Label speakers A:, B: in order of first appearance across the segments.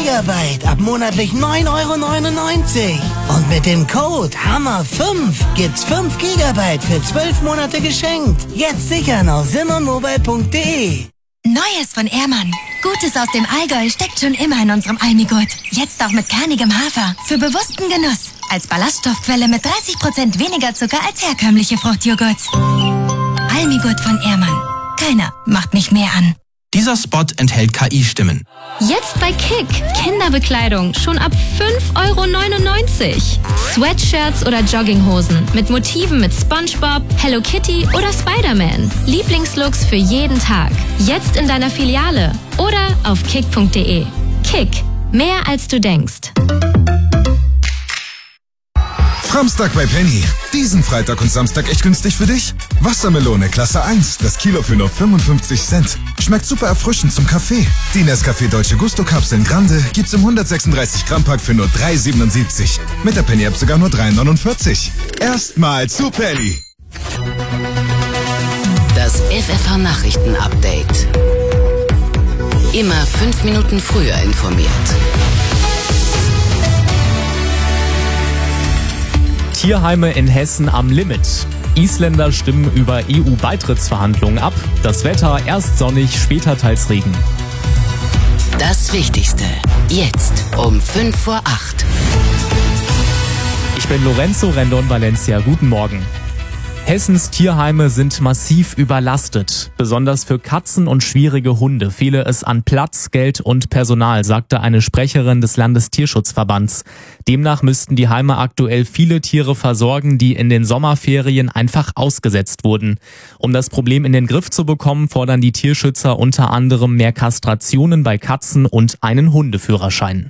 A: Gigabyte ab monatlich 9,99 €. Und mit dem Code HAMMER5 gibt's 5 Gigabyte für 12 Monate geschenkt. Jetzt sichern auf simmonmobile.de.
B: Neues von Ehrmann. Gutes aus dem Allgäu steckt schon immer in unserem Almigurt. Jetzt auch mit kernigem Hafer. Für bewussten Genuss. Als Ballaststoffquelle mit 30% weniger Zucker als herkömmliche Fruchtjoghurts. Almigurt von Ehrmann. Keiner macht mich mehr an.
C: Dieser Spot enthält KI-Stimmen.
D: Jetzt bei Kick. Kinderbekleidung schon ab 5,99 €. Sweatshirts oder Jogginghosen mit Motiven mit SpongeBob, Hello Kitty oder Spider-Man. Lieblingslooks für jeden Tag. Jetzt in deiner Filiale oder auf kick.de. Kick. Mehr als du denkst.
E: Samstag bei Penny. Diesen Freitag und Samstag echt günstig für dich? Wassermelone Klasse 1, das Kilo für nur 55 Cent. Schmeckt super erfrischend zum Kaffee. Die Nescafé Dolce Gusto Kapseln Grande gibt's im 136 Gramm Pack für nur 3,77. Mit der Penny App sogar nur 3,49. Erstmal zu Penny.
F: Das FFH Nachrichten Update. Immer 5 Minuten früher informiert.
G: Tierheime in Hessen am Limit. Isländer stimmen über EU-Beitrittsverhandlungen ab. Das Wetter erst sonnig, später teils Regen.
F: Das Wichtigste. Jetzt um 7:55.
G: Ich bin Lorenzo Rendon Valencia. Guten Morgen. Hessens Tierheime sind massiv überlastet. Besonders für Katzen und schwierige Hunde fehle es an Platz, Geld und Personal, sagte eine Sprecherin des Landestierschutzverbands. Demnach müssten die Heime aktuell viele Tiere versorgen, die in den Sommerferien einfach ausgesetzt wurden. Um das Problem in den Griff zu bekommen, fordern die Tierschützer unter anderem mehr Kastrationen bei Katzen und einen Hundeführerschein.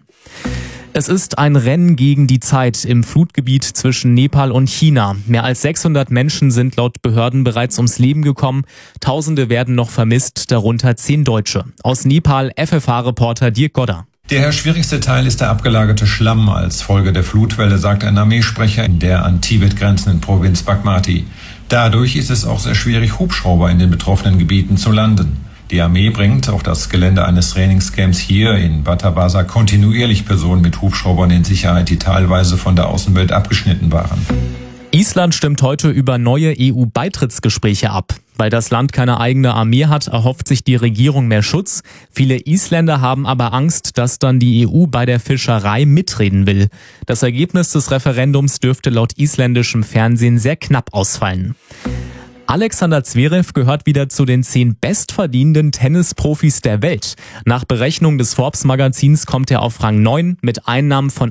G: Es ist ein Rennen gegen die Zeit im Flutgebiet zwischen Nepal und China. Mehr als 600 Menschen sind laut Behörden bereits ums Leben gekommen. Tausende werden noch vermisst, darunter 10 Deutsche. Aus Nepal FFH-Reporter Dirk Godder.
H: Der schwierigste Teil ist der abgelagerte Schlamm als Folge der Flutwelle, sagt ein Armeesprecher in der an Tibet grenzenden Provinz Bagmati. Dadurch ist es auch sehr schwierig, Hubschrauber in den betroffenen Gebieten zu landen. Die Armee bringt auf das Gelände eines Trainingscamps hier in Batabasa kontinuierlich Personen mit Hubschraubern in Sicherheit, die teilweise von der Außenwelt abgeschnitten waren.
G: Island stimmt heute über neue EU-Beitrittsgespräche ab. Weil das Land keine eigene Armee hat, erhofft sich die Regierung mehr Schutz. Viele Isländer haben aber Angst, dass dann die EU bei der Fischerei mitreden will. Das Ergebnis des Referendums dürfte laut isländischem Fernsehen sehr knapp ausfallen. Alexander Zverev gehört wieder zu den 10 bestverdienenden Tennisprofis der Welt. Nach Berechnung des Forbes-Magazins kommt er auf Rang 9 mit Einnahmen von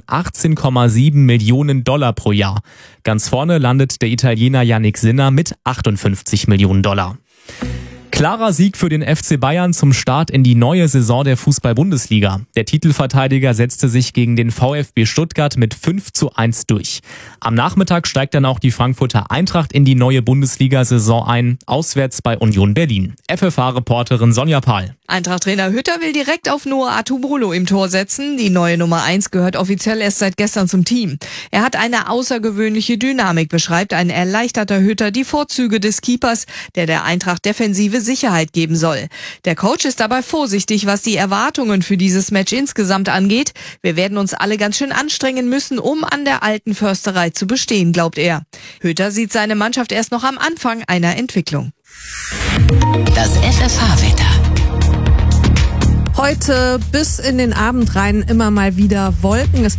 G: 18,7 Millionen $ pro Jahr. Ganz vorne landet der Italiener Jannik Sinner mit 58 Millionen $. Klarer Sieg für den FC Bayern zum Start in die neue Saison der Fußball-Bundesliga. Der Titelverteidiger setzte sich gegen den VfB Stuttgart mit 5:1 durch. Am Nachmittag steigt dann auch die Frankfurter Eintracht in die neue Bundesliga-Saison ein, auswärts bei Union Berlin. FFH-Reporterin Sonja Pahl.
I: Eintracht-Trainer Hütter will direkt auf Noah Atubolo im Tor setzen. Die neue Nummer 1 gehört offiziell erst seit gestern zum Team. Er hat eine außergewöhnliche Dynamik, beschreibt ein erleichterter Hütter die Vorzüge des Keepers, der Eintracht defensive Sicherheit geben soll. Der Coach ist dabei vorsichtig, was die Erwartungen für dieses Match insgesamt angeht. Wir werden uns alle ganz schön anstrengen müssen, um an der alten Försterei zu bestehen, glaubt er. Hütter sieht seine Mannschaft erst noch am Anfang einer Entwicklung.
F: Das FFH-Wetter.
J: Heute bis in den Abend rein immer mal wieder Wolken. Es